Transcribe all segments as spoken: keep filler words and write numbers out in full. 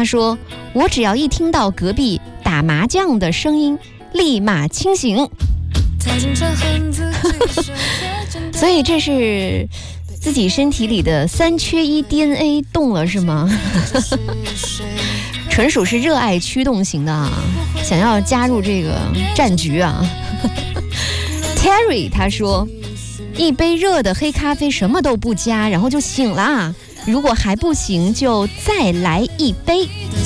他说我只要一听到隔壁打麻将的声音立马清醒。所以这是自己身体里的三缺一 D N A 动了是吗？纯属是热爱驱动型的啊，想要加入这个战局啊。Terry 他说一杯热的黑咖啡什么都不加然后就醒了，如果还不行就再来一杯。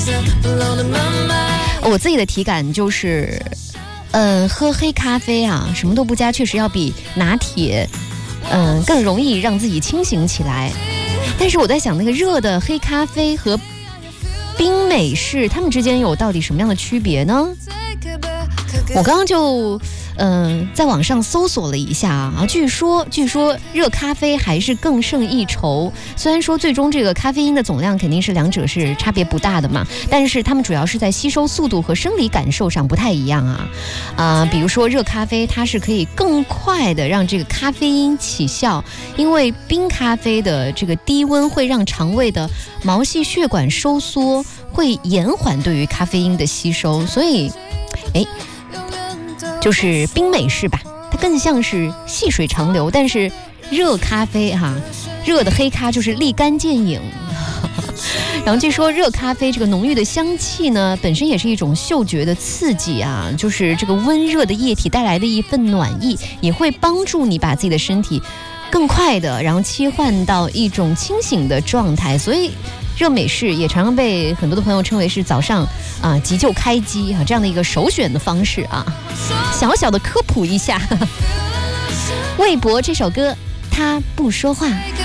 我自己的体感就是嗯，喝黑咖啡啊什么都不加确实要比拿铁嗯更容易让自己清醒起来。但是我在想那个热的黑咖啡和冰美式它们之间有到底什么样的区别呢？我刚刚就嗯、呃、在网上搜索了一下啊，据说据说热咖啡还是更胜一筹。虽然说最终这个咖啡因的总量肯定是两者是差别不大的嘛，但是它们主要是在吸收速度和生理感受上不太一样啊。啊、呃，比如说热咖啡它是可以更快的让这个咖啡因起效，因为冰咖啡的这个低温会让肠胃的毛细血管收缩，会延缓对于咖啡因的吸收，所以哎。就是冰美式吧，它更像是细水长流，但是热咖啡哈、啊，热的黑咖就是立竿见影。然后据说热咖啡这个浓郁的香气呢，本身也是一种嗅觉的刺激啊，就是这个温热的液体带来的一份暖意，也会帮助你把自己的身体更快的，然后切换到一种清醒的状态，所以。热美式也常常被很多的朋友称为是早上啊急救开机啊这样的一个首选的方式啊。小小的科普一下，魏博这首歌他不说话。